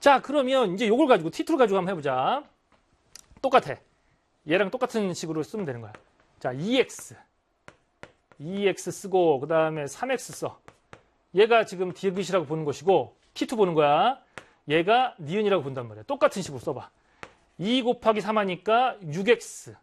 자, 그러면 이제 요걸 가지고 T2를 가지고 한번 해보자. 똑같아. 얘랑 똑같은 식으로 쓰면 되는 거야. 자, 2x 쓰고 그 다음에 3x 써. 얘가 지금 디귿이라고 보는 것이고 T2 보는 거야. 얘가 니은이라고 본단 말이야. 똑같은 식으로 써봐. 2 곱하기 3 하니까 6x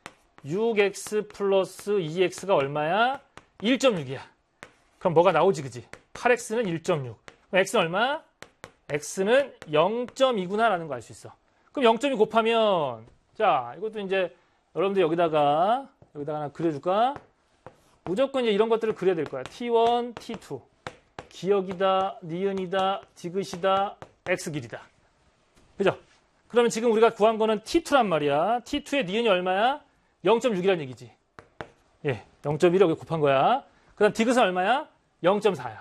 플러스 2x가 얼마야? 1.6이야. 그럼 뭐가 나오지, 그지? 8x는 1.6. 그럼 x는 얼마? x는 0.2구나 라는 거 알 수 있어. 그럼 0.2 곱하면, 자, 이것도 이제 여러분들 여기다가 하나 그려줄까? 무조건 이제 이런 것들을 그려야 될 거야. t1, t2. 기역이다, 니은이다, 디귿이다, x 길이다. 그죠? 그러면 지금 우리가 구한 거는 t2란 말이야. t2의 니은이 얼마야? 0.6이란 얘기지. 예, 0.1을 여기 곱한 거야. 그 다음 디귿은 얼마야? 0.4야.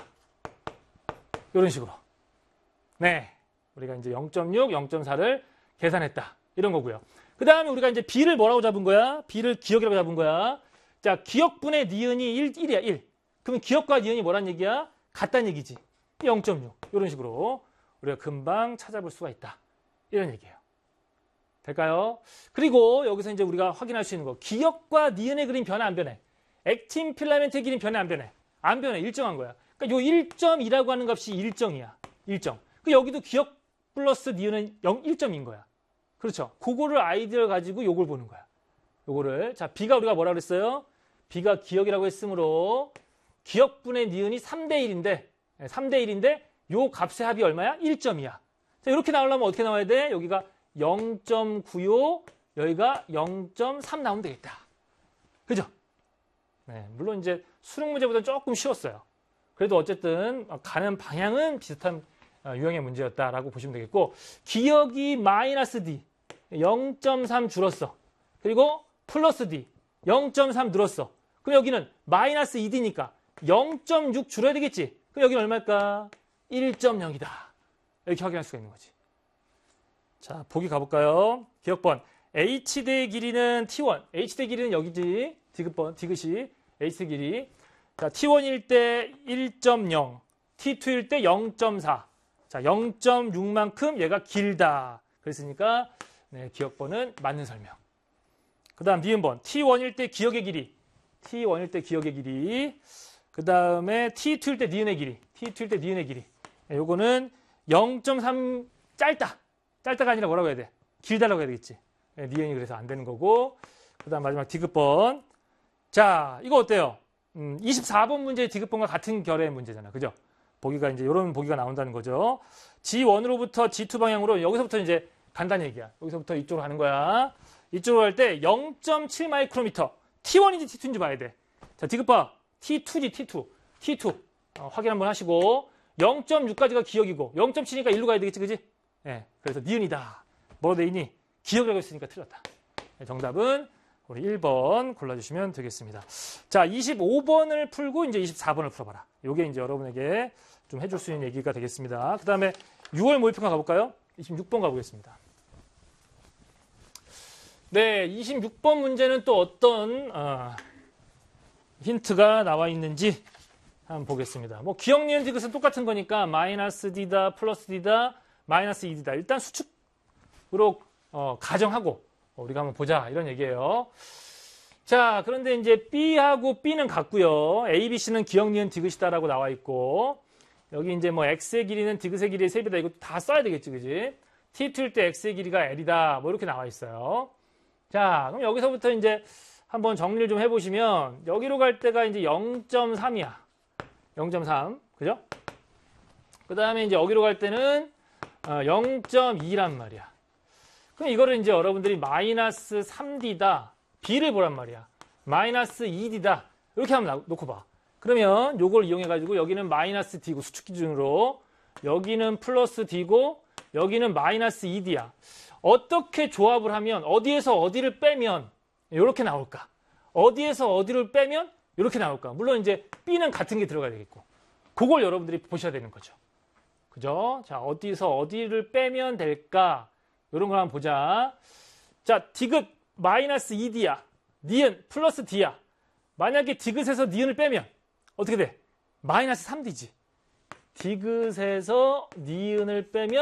이런 식으로. 네. 우리가 이제 0.6, 0.4를 계산했다. 이런 거고요. 그 다음에 우리가 이제 b를 뭐라고 잡은 거야? b를 기역이라고 잡은 거야. 자, 기역분의 니은이 1이야, 1. 그러면 기역과 니은이 뭐란 얘기야? 같다는 얘기지. 0.6. 이런 식으로 우리가 금방 찾아볼 수가 있다. 이런 얘기예요. 될까요? 그리고 여기서 이제 우리가 확인할 수 있는 거. 기역과 니은의 그림 변해, 안 변해? 액틴 필라멘트의 그림 변해, 안 변해? 안 변해. 일정한 거야. 그러니까 요 1.2라고 하는 값이 일정이야. 일정. 그 여기도 기역 플러스 니은은 1점인 거야. 그렇죠? 그거를 아이디어를 가지고 요걸 보는 거야. 요거를. 자, b가 우리가 뭐라 그랬어요? b가 기역이라고 했으므로 기역분의 니은이 3대 1인데 요 값의 합이 얼마야? 1점이야. 자, 이렇게 나오려면 어떻게 나와야 돼? 여기가 0.95, 여기가 0.3 나오면 되겠다. 그죠? 네, 물론 이제 수능 문제보다는 조금 쉬웠어요. 그래도 어쨌든 가는 방향은 비슷한 유형의 문제였다라고 보시면 되겠고, 기역이 마이너스 d 0.3 줄었어. 그리고 플러스 d 0.3 늘었어. 그럼 여기는 마이너스 2d니까 0.6 줄어야 되겠지. 그럼 여기는 얼마일까? 1.0이다. 이렇게 확인할 수가 있는 거지. 자, 보기 가볼까요? 기억번. h대의 길이는 t1. h대 길이는 여기지. 디귿이. h대 길이. 자, t1일 때 1.0. t2일 때 0.4. 자, 0.6만큼 얘가 길다. 그랬으니까 네, 기억번은 맞는 설명. 그 다음 니은번. t1일 때 기역의 길이. t1일 때 기역의 길이. 그 다음에 t2일 때 니은의 길이. t2일 때 니은의 길이. 네, 요거는 0.3 짧다. 짧다가 아니라 뭐라고 해야 돼? 길다라고 해야 되겠지. 네, 니은이 그래서 안 되는 거고. 그 다음 마지막 디귿번. 자, 이거 어때요? 24번 문제의 디귿번과 같은 결의 문제잖아. 그죠? 보기가 이제 이런 보기가 나온다는 거죠. G1으로부터 G2 방향으로 여기서부터 이제 간다는 얘기야. 여기서부터 이쪽으로 가는 거야. 이쪽으로 갈 때 0.7 마이크로미터. T1인지 T2인지 봐야 돼. 자, 디귿 봐. T2지, T2. T2. 확인 한번 하시고. 0.6까지가 기역이고 0.7이니까 일로 가야 되겠지, 그지? 네, 그래서 니은이다. 뭐로 돼 있니? 기역이라고 했으니까 틀렸다. 네, 정답은 우리 1번 골라주시면 되겠습니다. 자, 25번을 풀고 이제 24번을 풀어봐라. 이게 이제 여러분에게 좀 해줄 수 있는 얘기가 되겠습니다. 그 다음에 6월 모의평가 가볼까요? 26번 가보겠습니다. 네, 26번 문제는 또 어떤 힌트가 나와 있는지 한번 보겠습니다. 뭐 기역, 니은, 디귿은 똑같은 거니까 마이너스 d다, 플러스 d다, 마이너스 2d다. 일단 수축으로 가정하고 우리가 한번 보자 이런 얘기예요. 자, 그런데 이제 B하고 B는 같고요. A, B, C는 기역, 니은, 디귿이다라고 나와 있고 여기 이제 뭐 X의 길이는 디귿의 길이의 3배다. 이거 다 써야 되겠지, 그지? T2일 때 X의 길이가 L이다. 뭐 이렇게 나와 있어요. 자, 그럼 여기서부터 이제 한번 정리를 좀 해보시면 여기로 갈 때가 이제 0.3이야. 0.3. 그죠? 그 다음에 이제 여기로 갈 때는 0.2란 말이야. 그럼 이거를 이제 여러분들이 마이너스 3D다. B를 보란 말이야. 마이너스 2D다. 이렇게 한번 놓고 봐. 그러면 요걸 이용해가지고 여기는 마이너스 D고 수축 기준으로 여기는 플러스 D고 여기는 마이너스 2D야. 어떻게 조합을 하면 어디에서 어디를 빼면 이렇게 나올까? 어디에서 어디를 빼면 이렇게 나올까? 물론 이제 B는 같은 게 들어가야 되겠고 그걸 여러분들이 보셔야 되는 거죠. 그죠? 자, 어디서 어디를 빼면 될까? 이런 걸 한번 보자. 자, 디귿 마이너스 2D야. 니은 플러스 D야. 만약에 디귿에서 니은을 빼면 어떻게 돼? 마이너스 3D지. 디귿에서 니은을 빼면